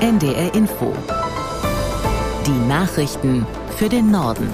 NDR Info. Die Nachrichten für den Norden.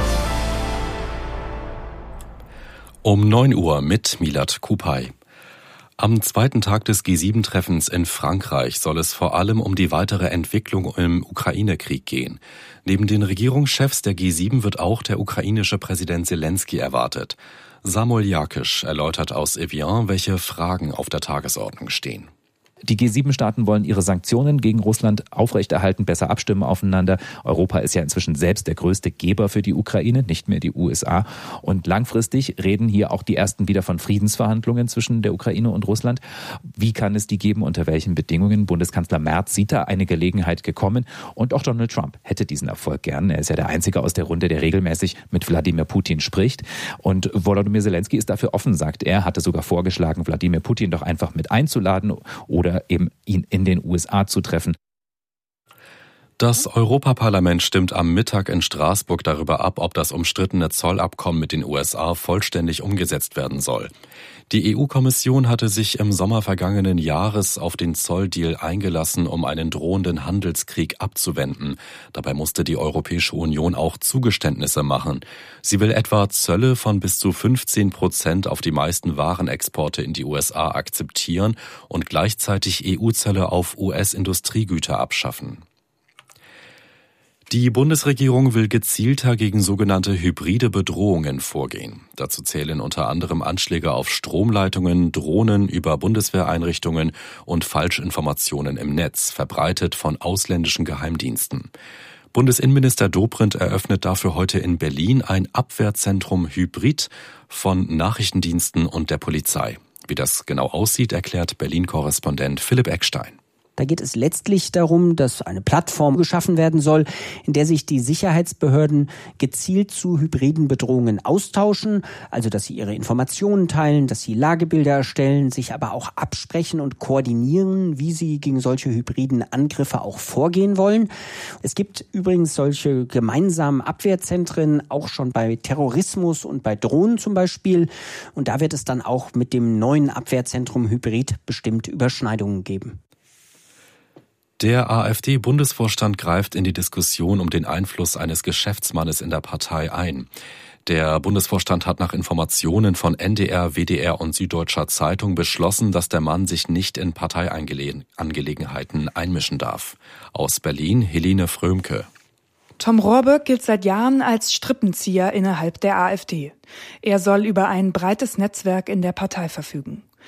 Um 9 Uhr mit Milad Kupay. Am zweiten Tag des G7-Treffens in Frankreich soll es vor allem um die weitere Entwicklung im Ukraine-Krieg gehen. Neben den Regierungschefs der G7 wird auch der ukrainische Präsident Selenskyj erwartet. Samuel Jakisch erläutert aus Evian, welche Fragen auf der Tagesordnung stehen. Die G7-Staaten wollen ihre Sanktionen gegen Russland aufrechterhalten, besser abstimmen aufeinander. Europa ist ja inzwischen selbst der größte Geber für die Ukraine, nicht mehr die USA. Und langfristig reden hier auch die ersten wieder von Friedensverhandlungen zwischen der Ukraine und Russland. Wie kann es die geben, unter welchen Bedingungen? Bundeskanzler Merz sieht da eine Gelegenheit gekommen. Und auch Donald Trump hätte diesen Erfolg gern. Er ist ja der Einzige aus der Runde, der regelmäßig mit Wladimir Putin spricht. Und Volodymyr Selenskyj ist dafür offen, sagt er, hatte sogar vorgeschlagen, Wladimir Putin doch einfach mit einzuladen oder eben ihn in den USA zu treffen. Das Europaparlament stimmt am Mittag in Straßburg darüber ab, ob das umstrittene Zollabkommen mit den USA vollständig umgesetzt werden soll. Die EU-Kommission hatte sich im Sommer vergangenen Jahres auf den Zolldeal eingelassen, um einen drohenden Handelskrieg abzuwenden. Dabei musste die Europäische Union auch Zugeständnisse machen. Sie will etwa Zölle von bis zu 15% auf die meisten Warenexporte in die USA akzeptieren und gleichzeitig EU-Zölle auf US-Industriegüter abschaffen. Die Bundesregierung will gezielter gegen sogenannte hybride Bedrohungen vorgehen. Dazu zählen unter anderem Anschläge auf Stromleitungen, Drohnen über Bundeswehreinrichtungen und Falschinformationen im Netz, verbreitet von ausländischen Geheimdiensten. Bundesinnenminister Dobrindt eröffnet dafür heute in Berlin ein Abwehrzentrum Hybrid von Nachrichtendiensten und der Polizei. Wie das genau aussieht, erklärt Berlin-Korrespondent Philipp Eckstein. Da geht es letztlich darum, dass eine Plattform geschaffen werden soll, in der sich die Sicherheitsbehörden gezielt zu hybriden Bedrohungen austauschen, also dass sie ihre Informationen teilen, dass sie Lagebilder erstellen, sich aber auch absprechen und koordinieren, wie sie gegen solche hybriden Angriffe auch vorgehen wollen. Es gibt übrigens solche gemeinsamen Abwehrzentren auch schon bei Terrorismus und bei Drohnen zum Beispiel. Und da wird es dann auch mit dem neuen Abwehrzentrum Hybrid bestimmt Überschneidungen geben. Der AfD-Bundesvorstand greift in die Diskussion um den Einfluss eines Geschäftsmannes in der Partei ein. Der Bundesvorstand hat nach Informationen von NDR, WDR und Süddeutscher Zeitung beschlossen, dass der Mann sich nicht in Parteiangelegenheiten einmischen darf. Aus Berlin Helene Frömke. Tom Rohrbeck gilt seit Jahren als Strippenzieher innerhalb der AfD. Er soll über ein breites Netzwerk in der Partei verfügen.